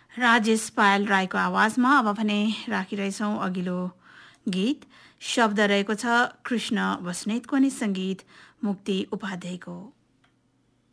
राजेश पायल राईको आवाजमा अब भने राखिरहेछौँ अघिल्लो गीत। शब्द रहेको छ कृष्ण बस्नेतको अनि सङ्गीत मुक्ति उपाध्यायको।